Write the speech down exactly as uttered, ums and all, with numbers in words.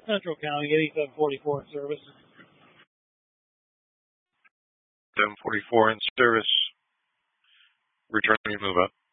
Central County, eighty-seven forty-four in service. seven forty-four in service. Returning your move up.